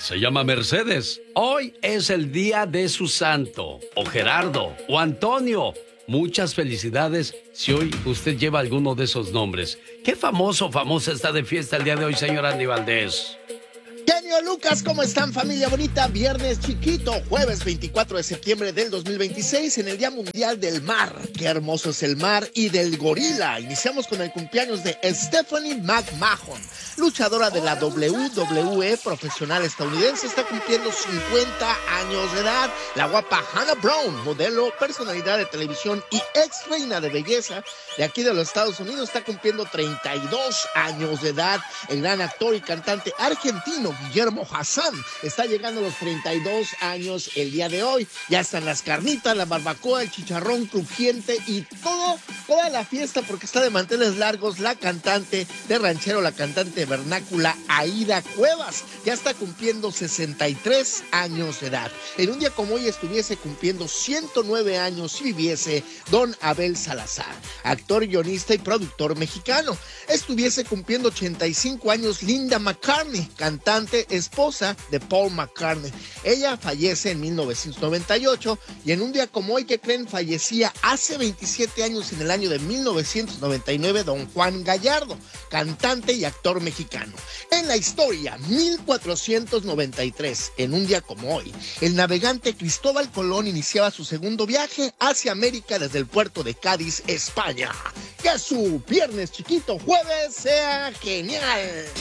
Se llama Mercedes. Hoy es el día de su santo, o Gerardo, o Antonio. Muchas felicidades si hoy usted lleva alguno de esos nombres. ¿Qué famosa está de fiesta el día de hoy, señor Andy Valdés? Genio Lucas, ¿cómo están, familia bonita? Viernes chiquito, jueves 24 de septiembre del 2026, en el Día Mundial del Mar. Qué hermoso es el mar y del gorila. Iniciamos con el cumpleaños de Stephanie McMahon, luchadora de la WWE profesional estadounidense. Está cumpliendo 50 años de edad. La guapa Hannah Brown, modelo, personalidad de televisión y ex reina de belleza de aquí de los Estados Unidos, está cumpliendo 32 años de edad. El gran actor y cantante argentino Guillermo Hassan está llegando a los 32 años el día de hoy. Ya están las carnitas, la barbacoa, el chicharrón crujiente y toda la fiesta, porque está de manteles largos la cantante de ranchero, la cantante vernácula Aida Cuevas. Ya está cumpliendo 63 años de edad. En un día como hoy estuviese cumpliendo 109 años si viviese don Abel Salazar, actor, guionista y productor mexicano. Estuviese cumpliendo 85 años Linda McCartney, cantante, esposa de Paul McCartney. Ella fallece en 1998 y en un día como hoy, que creen, fallecía hace 27 años, en el año de 1999, don Juan Gallardo, cantante y actor mexicano. En la historia, 1493, en un día como hoy, el navegante Cristóbal Colón iniciaba su segundo viaje hacia América desde el puerto de Cádiz, España. Que su viernes chiquito, jueves, sea genial.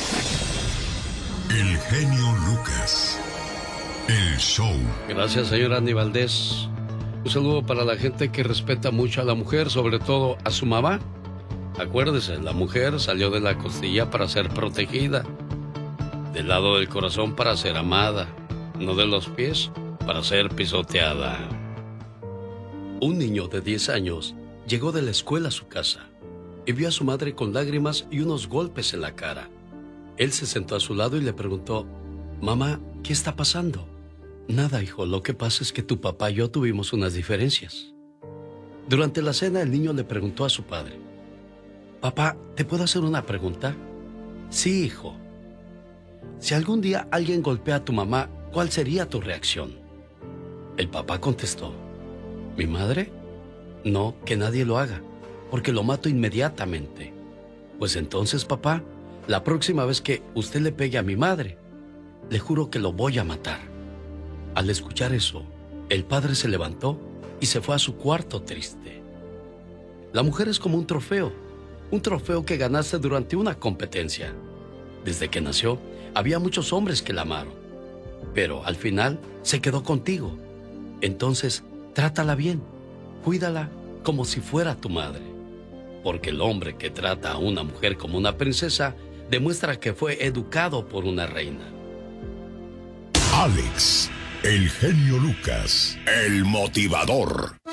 El genio Lucas. El show. Gracias, señor Andy Valdés. Un saludo para la gente que respeta mucho a la mujer, sobre todo a su mamá. Acuérdese, la mujer salió de la costilla para ser protegida, del lado del corazón para ser amada, no de los pies para ser pisoteada. Un niño de 10 años llegó de la escuela a su casa y vio a su madre con lágrimas y unos golpes en la cara. Él se sentó a su lado y le preguntó: «Mamá, ¿qué está pasando?». «Nada, hijo, lo que pasa es que tu papá y yo tuvimos unas diferencias». Durante la cena, el niño le preguntó a su padre: «Papá, ¿te puedo hacer una pregunta?». «Sí, hijo». «Si algún día alguien golpea a tu mamá, ¿cuál sería tu reacción?». El papá contestó: «¿Mi madre? No, que nadie lo haga, porque lo mato inmediatamente». «Pues entonces, papá, la próxima vez que usted le pegue a mi madre, le juro que lo voy a matar». Al escuchar eso, el padre se levantó y se fue a su cuarto triste. La mujer es como un trofeo que ganaste durante una competencia. Desde que nació, había muchos hombres que la amaron, pero al final se quedó contigo. Entonces, trátala bien, cuídala como si fuera tu madre, porque el hombre que trata a una mujer como una princesa demuestra que fue educado por una reina. Alex, el genio Lucas, el motivador.